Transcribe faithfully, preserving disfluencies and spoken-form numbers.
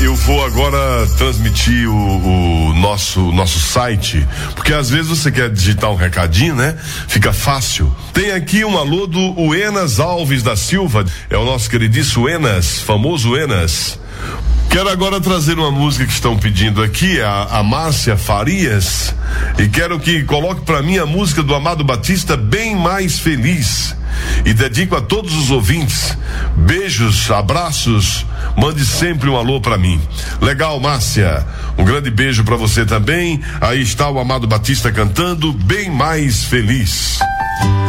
eu vou agora transmitir o, o nosso, nosso site, porque às vezes você quer digitar um recadinho, né? Fica fácil. Tem aqui um alô do Enas Alves da Silva, é o nosso queridíssimo Enas, famoso Enas. Quero agora trazer uma música que estão pedindo aqui, a, a Márcia Farias, e quero que coloque pra mim a música do Amado Batista, Bem Mais Feliz, e dedico a todos os ouvintes. Beijos, abraços, mande sempre um alô pra mim. Legal, Márcia, um grande beijo pra você também. Aí está o Amado Batista cantando Bem Mais Feliz.